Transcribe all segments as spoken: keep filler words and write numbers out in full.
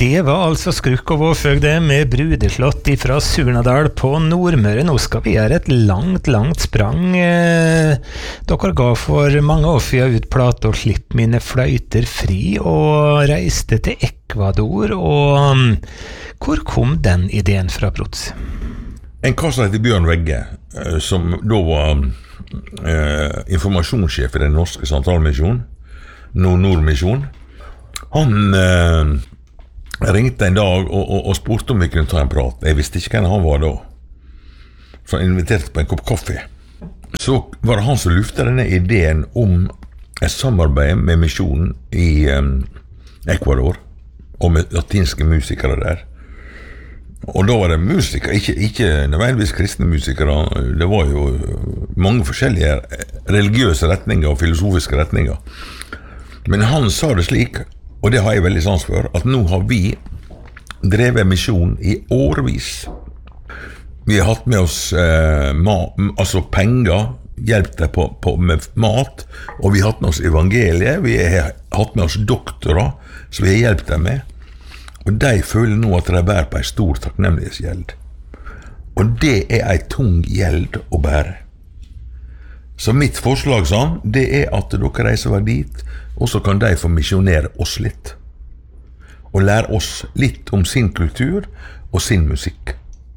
Det var altså Skrukk og Vårføgde med Brudeslott fra Surnadal på Nordmøre. Nå skal vi gjøre et langt, langt sprang. Dere ga for mange år siden ut plate og Slipp mine fløyter fri, og reiste til Ecuador. Og hvor kom den ideen fra, Prots? En kar som heter Bjørn Vegge, som da var eh, informasjonssjef i den norske sentralmisjonen, Nord-Nord-misjonen. Han eh, ringte en dag og, og, og spurte om vi kunne ta en prat. Jeg visste ikke hvem han var da. Så han inviterte på en kopp kaffe. Så var det han som luftet denne ideen om et samarbeid med misjonen i um, Ecuador, og med latinske musikere der. Og da var det musikere, ikke, ikke nødvendigvis kristne musikere, det var jo mange forskjellige religiøse retninger og filosofiske retninger. Men han sa det slik, og det har jeg veldig sans for, at nå har vi drevet misjon i årevis. Vi har hatt med oss eh, ma, altså penger, hjelp deg på, på, med mat, og vi har hatt med oss evangeliet, vi har hatt med oss doktorer, som vi har hjulpet dem med. Og de føler nå at de bærer på en stor takknemlighetsgjeld. Og det er en tung gjeld å bære. Så mitt forslag sånn, det er at dere reiser over dit, og så kan de få misjonere oss litt. Og lære oss litt om sin kultur og sin musikk.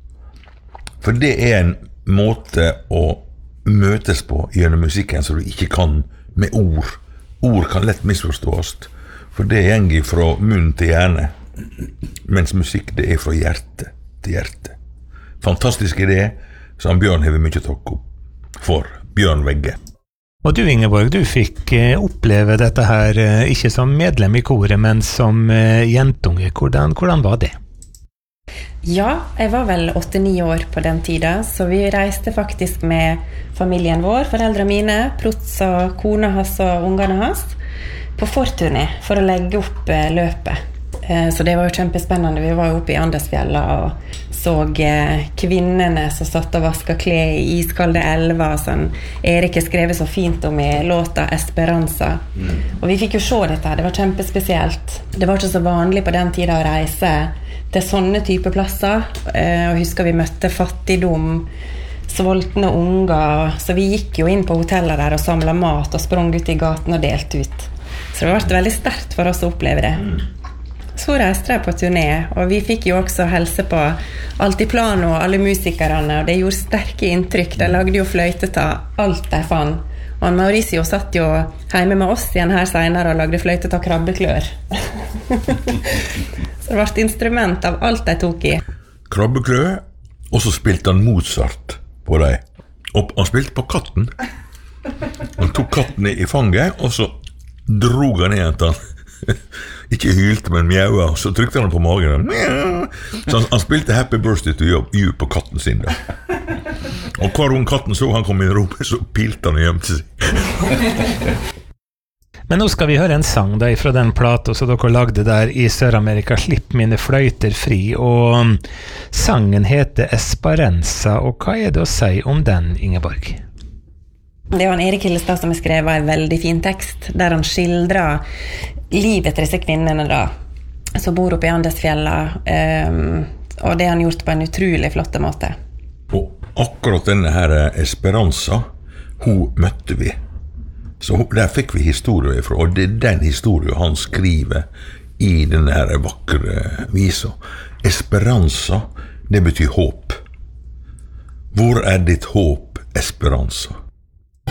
For det er en måte å møtes på gjennom musikken som du ikke kan med ord. Ord kan lett misforstås, for det gjenger fra munn til hjerne. Mens musikk, det er fra hjerte til hjerte. Fantastisk idé, som Bjørn har mye takk opp for. Bjørn Vegge. Og du, Ingeborg, du fikk oppleve dette her, ikke som medlem i koret, men som jentunge. Hvordan, hvordan var det? Ja, jeg var vel åtte-ni år på den tiden, så vi reiste faktisk med familien vår, foreldrene mine, Prots og kona hans og ungene hans, på forturné for å legge opp løpet. Så det var jo kjempespennende. Vi var jo oppe i Andesfjellet og så kvinnene som satt og vasket klær i iskalde elver, som Erik har skrevet så fint om i låta Esperanza. Mm. Og vi fikk jo se dette, det var kjempespesielt. Det var ikke så vanlig på den tiden å reise til sånne type plasser. Og husker vi møtte fattigdom, sultne unger, så vi gikk jo inn på hotellet der og samlet mat og sprang ut i gaten og delte ut. Så det var veldig sterkt for oss å oppleve det. Mm. Så reiste jeg på turné, og vi fikk jo også helse på Altiplano og alle musikerne, og det gjorde sterke inntrykk. De lagde jo fløytet av alt de fant. Og Mauricio satt jo hjemme med oss igjen her senere og lagde fløytet av krabbeklør. Så det ble instrument av alt de tok i. Krabbeklør, og så spilte han Mozart på dem. Og han spilte på katten. Han tok katten i fanget, og så drog han ned til han. Ikke hylte, men mjaua, så trykte han på magen. Så han, han spilte Happy Birthday to You på katten sin da. Og hver ung katten så han kom inn i rommet, så pilte han og gjemte seg. Men nå skal vi høre en sang da, fra den plata som dere lagde der i Sør-Amerika, Slipp mine fløyter fri, og sangen heter Esperanza, og hva er det å si om den, Ingeborg? Det var en Erik Hillestad som har skrevet en veldig fin tekst, der han skildrer livet til disse kvinnene da, som bor oppe i Andesfjellet, um, og det har han gjort på en utrolig flott måte. Og akkurat denne her Esperanza, hun møtte vi. Så der fikk vi historier ifra, og det er den historien han skriver i denne her vakre visa. Esperanza, det betyr håp. Hvor er ditt håp, Esperanza?